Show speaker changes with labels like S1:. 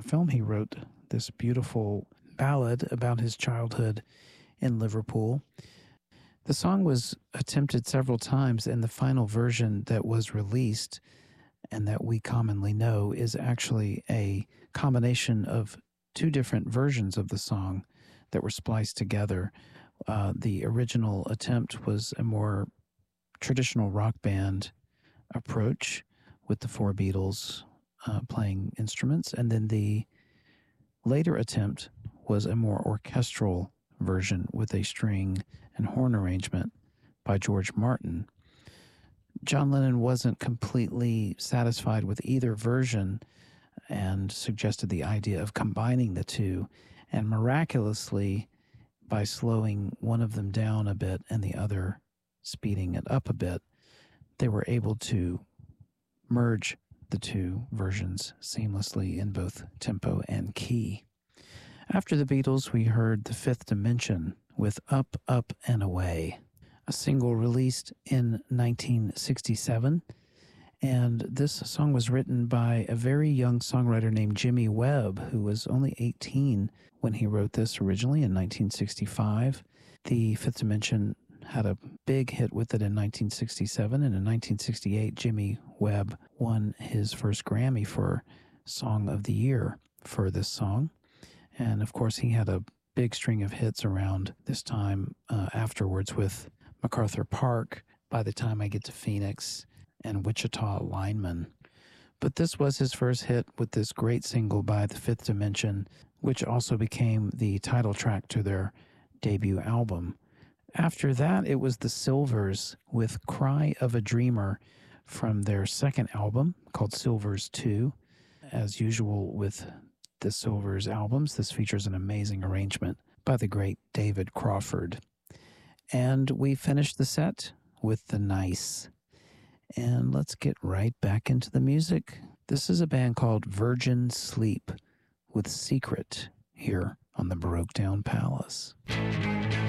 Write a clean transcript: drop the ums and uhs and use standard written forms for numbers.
S1: film, he wrote this beautiful ballad about his childhood in Liverpool. The song was attempted several times, and the final version that was released and that we commonly know is actually a combination of two different versions of the song that were spliced together. The original attempt was a more traditional rock band approach with the four Beatles playing instruments, and then the later attempt was a more orchestral version with a string and horn arrangement by George Martin. John Lennon wasn't completely satisfied with either version and suggested the idea of combining the two, and miraculously, by slowing one of them down a bit and the other speeding it up a bit, they were able to merge the two versions seamlessly in both tempo and key. After the Beatles, we heard The Fifth Dimension with Up, Up, and Away, a single released in 1967. And this song was written by a very young songwriter named Jimmy Webb, who was only 18 when he wrote this originally in 1965. The Fifth Dimension had a big hit with it in 1967, and in 1968, Jimmy Webb won his first Grammy for Song of the Year for this song. And of course, he had a big string of hits around this time afterwards with MacArthur Park, By the Time I Get to Phoenix, and Wichita Lineman. But this was his first hit with this great single by The Fifth Dimension, which also became the title track to their debut album. After that, it was the Silvers with Cry of a Dreamer from their second album called Silvers 2. As usual with the Silvers albums, this features an amazing arrangement by the great David Crawford. And we finished the set with The Nice. And let's get right back into the music. This is a band called Virgin Sleep with Secret here on the Broke Down Palace.